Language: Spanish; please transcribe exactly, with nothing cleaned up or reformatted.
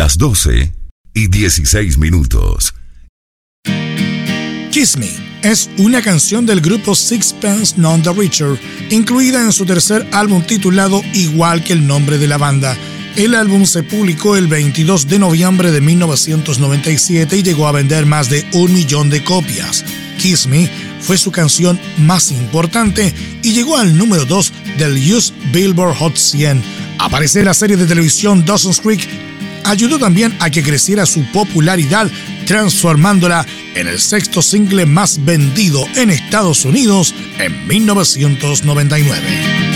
las doce y dieciséis minutos. Kiss Me es una canción del grupo Sixpence None the Richer, incluida en su tercer álbum titulado igual que el nombre de la banda. El álbum se publicó el veintidós de noviembre de mil novecientos noventa y siete y llegó a vender más de un millón de copias. Kiss Me fue su canción más importante y llegó al número dos del U S Billboard Hot cien. Aparecer en la serie de televisión Dawson's Creek ayudó también a que creciera su popularidad, transformándola en el sexto single más vendido en Estados Unidos en mil novecientos noventa y nueve.